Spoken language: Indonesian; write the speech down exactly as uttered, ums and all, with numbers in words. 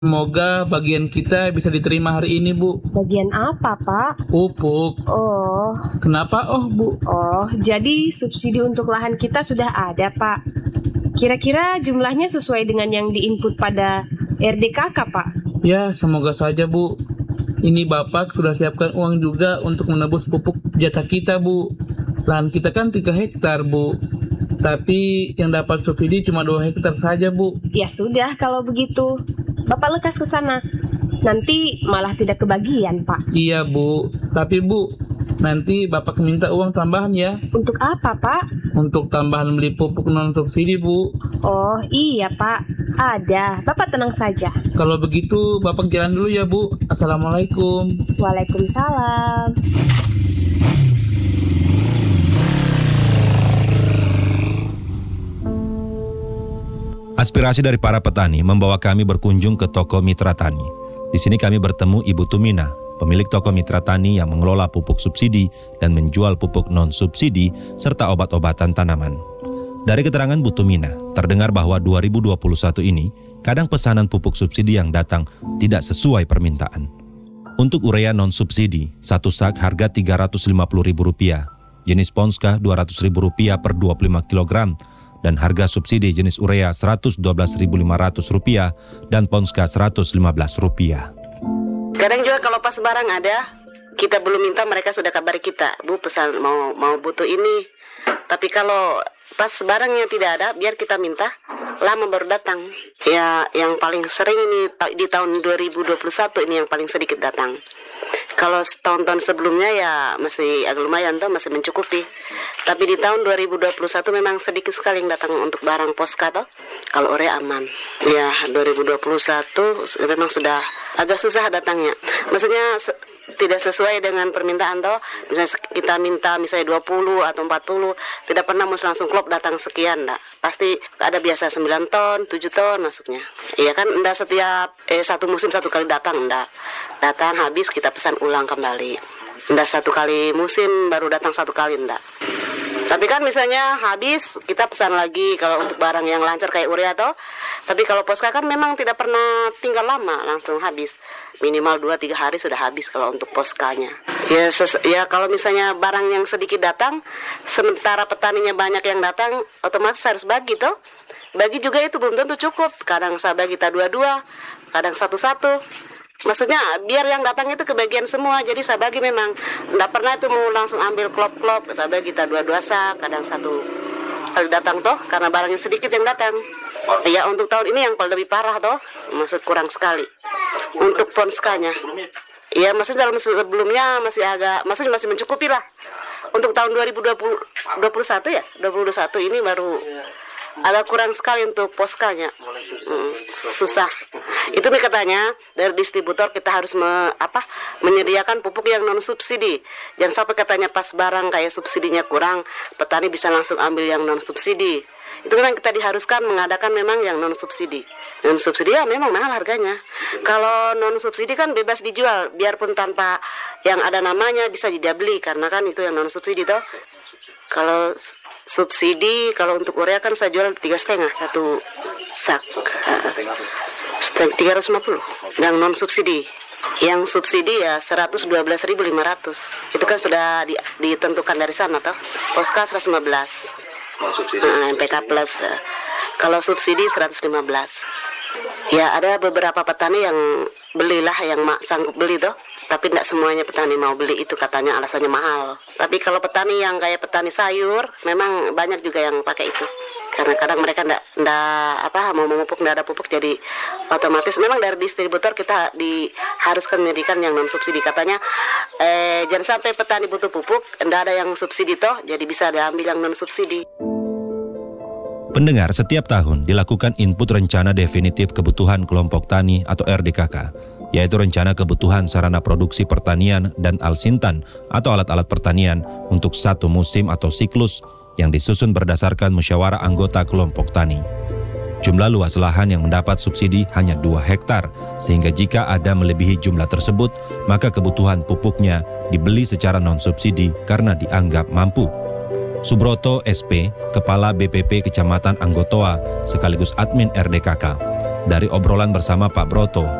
Semoga bagian kita bisa diterima hari ini, Bu. Bagian apa, Pak? Pupuk. Oh, Kenapa, oh, Bu? oh, jadi subsidi untuk lahan kita sudah ada, Pak. Kira-kira jumlahnya sesuai dengan yang diinput pada R D K K, Pak? Ya, semoga saja, Bu. Ini Bapak sudah siapkan uang juga untuk menebus pupuk jatah kita, Bu. Lahan kita kan tiga hektar, Bu. Tapi yang dapat subsidi cuma dua hektar saja, Bu. Ya sudah kalau begitu. Bapak lekas ke sana. Nanti malah tidak kebagian, Pak. Iya, Bu. Tapi, Bu, nanti Bapak minta uang tambahan ya. Untuk apa, Pak? Untuk tambahan beli pupuk non-subsidi, Bu. Oh, iya, Pak. Ada. Bapak tenang saja. Kalau begitu, Bapak jalan dulu ya, Bu. Assalamualaikum. Waalaikumsalam. Aspirasi dari para petani membawa kami berkunjung ke toko Mitra Tani. Di sini kami bertemu Ibu Tumina, pemilik toko Mitra Tani yang mengelola pupuk subsidi dan menjual pupuk non-subsidi serta obat-obatan tanaman. Dari keterangan Bu Tumina, terdengar bahwa dua ribu dua puluh satu ini kadang pesanan pupuk subsidi yang datang tidak sesuai permintaan. Untuk urea non-subsidi, satu sak harga tiga ratus lima puluh ribu rupiah, jenis Ponska dua ratus ribu rupiah per dua puluh lima kilogram, dan harga subsidi jenis urea seratus dua belas ribu lima ratus rupiah dan Ponska seratus lima belas rupiah. Kadang juga kalau pas barang ada, kita belum minta mereka sudah kabari kita, Bu pesan mau mau butuh ini. Tapi kalau pas barangnya tidak ada, biar kita minta, lama baru datang. Ya yang paling sering ini di tahun dua ribu dua puluh satu ini yang paling sedikit datang. Kalau tahun-tahun sebelumnya ya masih agak lumayan tuh, masih mencukupi. Tapi di tahun dua ribu dua puluh satu memang sedikit sekali yang datang untuk barang Poska toh. Kalau urea aman. Ya dua ribu dua puluh satu memang sudah agak susah datangnya. Maksudnya se- tidak sesuai dengan permintaan toh. Misalnya kita minta misalnya dua puluh atau empat puluh, tidak pernah mus langsung klop datang sekian enggak. Pasti ada biasa sembilan ton, tujuh ton masuknya. Iya kan enggak setiap eh satu musim satu kali datang enggak. Datang habis kita pesan ulang kembali. Enggak satu kali musim baru datang satu kali enggak. Tapi kan misalnya habis kita pesan lagi kalau untuk barang yang lancar kayak urea toh. Tapi kalau Poska kan memang tidak pernah tinggal lama, langsung habis. Minimal dua tiga hari sudah habis kalau untuk Poskanya. Ya, ses- ya kalau misalnya barang yang sedikit datang, sementara petaninya banyak yang datang, otomatis harus bagi toh. Bagi juga itu belum tentu cukup. Kadang saya bagi kita dua-dua, kadang satu-satu. Maksudnya biar yang datang itu kebagian semua. Jadi saya bagi memang tidak pernah itu mau langsung ambil klop-klop. Saya bagi kita dua-dua sak, kadang satu kali datang toh, karena barangnya sedikit yang datang. Ya untuk tahun ini yang paling lebih parah toh, maksud kurang sekali. Untuk Ponskanya. Ya maksudnya dalam sebelumnya masih agak, maksudnya masih mencukupi lah. Untuk tahun dua ribu dua puluh satu ya, dua ribu dua puluh satu ini baru agak kurang sekali untuk Poskanya. Hmm, susah. Itu nih katanya dari distributor kita harus me, apa, menyediakan pupuk yang non subsidi. Jangan sampai katanya pas barang kayak subsidinya kurang, petani bisa langsung ambil yang non subsidi. Itu memang kita diharuskan mengadakan memang yang non subsidi. Non subsidi ya memang mahal harganya. Kalau non subsidi kan bebas dijual, biarpun tanpa yang ada namanya bisa dia beli, karena kan itu yang non subsidi toh. Kalau subsidi, kalau untuk urea kan saya jual tiga setengah satu sak, tiga ratus lima puluh. Yang non subsidi, yang subsidi ya seratus dua belas ribu lima ratus. Itu kan sudah di, ditentukan dari sana toh. Poska seratus lima belas. Nah, M P K plus. Kalau subsidi seratus lima belas. Ya ada beberapa petani yang belilah, yang mak sanggup beli toh. Tapi tidak semuanya petani mau beli itu, katanya alasannya mahal. Tapi kalau petani yang kayak petani sayur, memang banyak juga yang pakai itu. Karena kadang mereka tidak apa mau memupuk, tidak ada pupuk, jadi otomatis memang dari distributor kita diharuskan menyediakan yang non subsidi. Katanya eh, jangan sampai petani butuh pupuk, tidak ada yang subsidi toh, jadi bisa diambil yang non subsidi. Pendengar, setiap tahun dilakukan input rencana definitif kebutuhan kelompok tani atau R D K K, yaitu rencana kebutuhan sarana produksi pertanian dan alsintan atau alat-alat pertanian untuk satu musim atau siklus yang disusun berdasarkan musyawarah anggota kelompok tani. Jumlah luas lahan yang mendapat subsidi hanya dua hektar, sehingga jika ada melebihi jumlah tersebut, maka kebutuhan pupuknya dibeli secara non-subsidi karena dianggap mampu. Subroto S P, Kepala B P P Kecamatan Anggotoa sekaligus admin R D K K, Dari obrolan bersama Pak Broto,